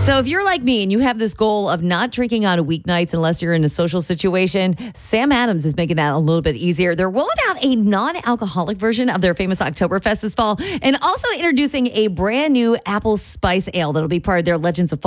So if you're like me and you have this goal of not drinking on weeknights unless you're in a social situation, Sam Adams is making that a little bit easier. They're rolling out a non-alcoholic version of their famous Oktoberfest this fall and also introducing a brand new apple spice ale that'll be part of their Legends of Fall